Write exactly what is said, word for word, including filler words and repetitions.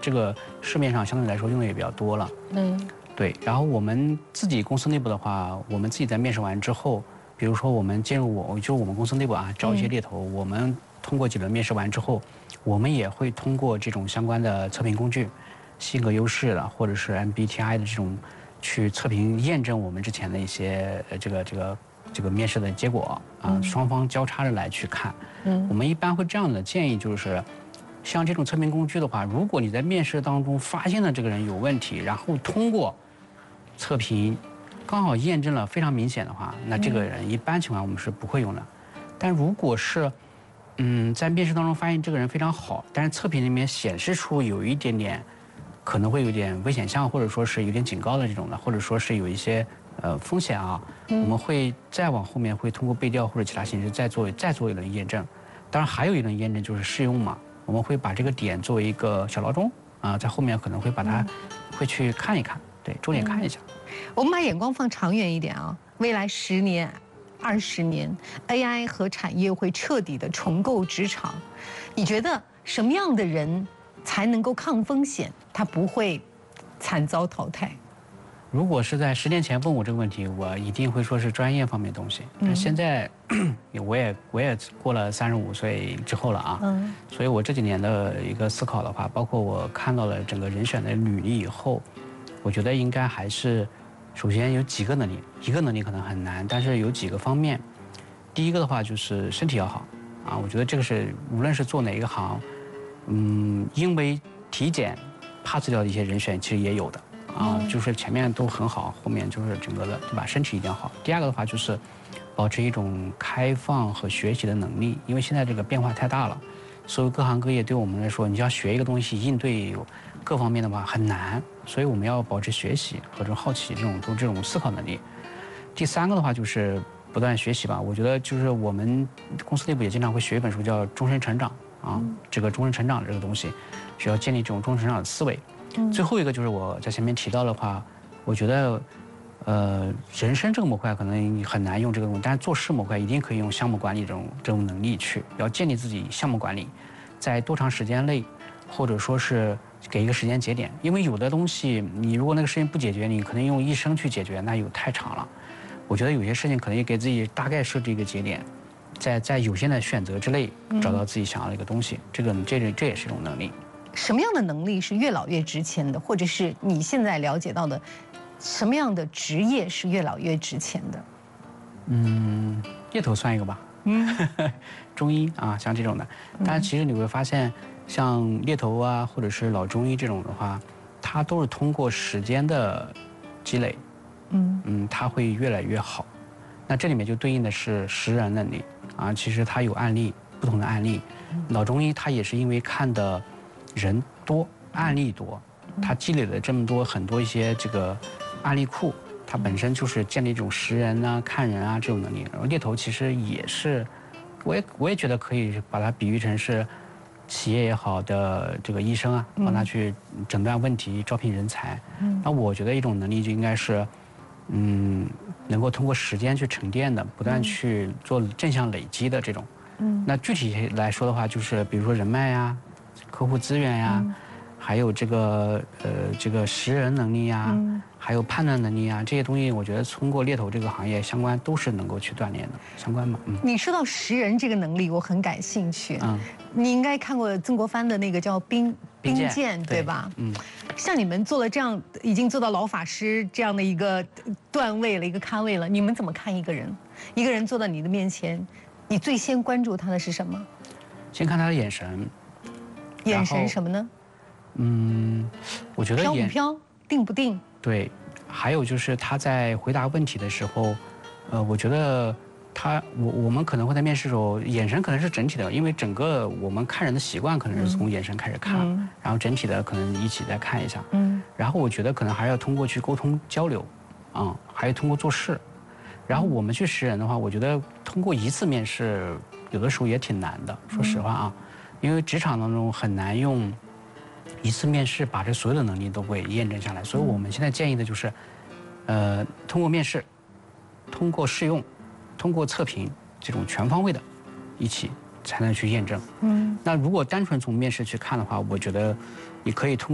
这个市面上相对来说用的也比较多了。 嗯， 对。然后我们自己公司内部的话，我们自己在面试完之后，比如说我们进入我就是我们公司内部啊，招一些猎头，嗯、我们通过几轮面试完之后，我们也会通过这种相关的测评工具，性格优势的或者是 M B T I 的这种去测评验证我们之前的一些呃这个这个。这个面试的结果啊，双方交叉着来去看。嗯，我们一般会这样的建议，就是像这种测评工具的话，如果你在面试当中发现了这个人有问题，然后通过测评刚好验证了非常明显的话，那这个人一般情况我们是不会用的。但如果是嗯在面试当中发现这个人非常好，但是测评里面显示出有一点点可能会有点危险项，或者说是有点警告的这种的，或者说是有一些。呃，风险啊，我们会再往后面会通过背调或者其他形式再做再做一轮验证。当然，还有一轮验证就是试用嘛，我们会把这个点作为一个小闹钟啊，在后面可能会把它会去看一看，对，重点看一下。 我们把眼光放长远一点啊，未来十年、二十年 ，A I 和产业会彻底的重构职场。你觉得什么样的人才能够抗风险，他不会惨遭淘汰？ 如果是在十年前问我这个问题，我一定会说是专业方面的东西。但现在，我也我也过了三十五岁之后了啊，嗯，所以我这几年的一个思考的话，包括我看到了整个人选的履历以后，我觉得应该还是，首先有几个能力，一个能力可能很难，但是有几个方面。第一个的话就是身体要好啊，我觉得这个是无论是做哪一个行，嗯，因为体检 pass 掉的一些人选其实也有的。啊，就是前面都很好，后面就是整个的，对吧？身体一定要好。第二个的话就是，保持一种开放和学习的能力，因为现在这个变化太大了，所有各行各业对我们来说，你要学一个东西，应对各方面的话很难，所以我们要保持学习和这种好奇这种都这种思考能力。第三个的话就是不断学习吧，我觉得就是我们公司内部也经常会学一本书叫《终身成长》啊，这个终身成长这个东西，需要建立这种终身成长的思维。最后一个就是我在前面提到的话，我觉得，呃，人生这个模块可能很难用这个东西，但是做事模块一定可以用项目管理这种这种能力去，要建立自己项目管理，在多长时间内，或者说是给一个时间节点，因为有的东西你如果那个事情不解决，你可能用一生去解决，那有太长了。我觉得有些事情可能也给自己大概设置一个节点，在在有限的选择之内找到自己想要的一个东西，这个这个这也是一种能力。 什么样的能力是越老越值钱的，或者是你现在了解到的，什么样的职业是越老越值钱的？ 嗯，猎头算一个吧。嗯，中医啊，像这种的。但其实你会发现，像猎头啊，或者是老中医这种的话，它都是通过时间的积累，嗯嗯，它会越来越好。那这里面就对应的是识人能力啊，其实它有案例，不同的案例。老中医他也是因为看的人多，案例多，他积累了这么多很多一些这个案例库，他本身就是建立一种识人啊、看人啊这种能力。然后猎头其实也是，我也我也觉得可以把它比喻成是企业也好的这个医生啊，帮他去诊断问题、招聘人才。那我觉得一种能力就应该是，嗯，能够通过时间去沉淀的，不断去做正向累积的这种。嗯，那具体来说的话，就是比如说人脉呀、客户资源呀，嗯、还有这个呃这个识人能力呀，嗯、还有判断能力啊，这些东西，我觉得通过猎头这个行业相关都是能够去锻炼的，相关嘛。嗯。 你说到识人这个能力，我很感兴趣。嗯。你应该看过曾国藩的那个叫兵兵谏，对吧？嗯。像你们做了这样，已经做到老法师这样的一个段位了，一个咖位了，你们怎么看一个人？一个人坐到你的面前，你最先关注他的是什么？ 先看他的眼神。 眼神什么呢？ 嗯，我觉得飘不飘，定不定？ 对，还有就是他在回答问题的时候，呃，我觉得他我我们可能会在面试的时候，眼神可能是整体的，因为整个我们看人的习惯可能是从眼神开始看，嗯、然后整体的可能一起再看一下。嗯，然后我觉得可能还要通过去沟通交流，啊、嗯，还有通过做事。然后我们去识人的话，我觉得通过一次面试，有的时候也挺难的，说实话啊。因为职场当中很难用一次面试把这所有的能力都给验证下来，所以我们现在建议的就是，呃，通过面试，通过试用，通过测评这种全方位的，一起才能去验证。嗯，那如果单纯从面试去看的话，我觉得你可以通。